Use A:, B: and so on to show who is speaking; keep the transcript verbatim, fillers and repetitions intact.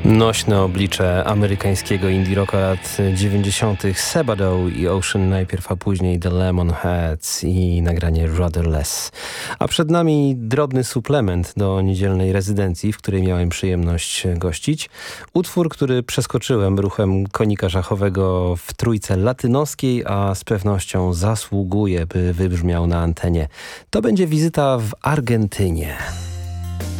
A: Nośne oblicze amerykańskiego indie rocka lat dziewięćdziesiątych Sabado i Ocean najpierw, a później The Lemonheads i nagranie Rudderless. A przed nami drobny suplement do niedzielnej rezydencji, w której miałem przyjemność gościć. Utwór, który przeskoczyłem ruchem konika szachowego w trójce latynoskiej, a z pewnością zasługuje, by wybrzmiał na antenie. To będzie wizyta w Argentynie.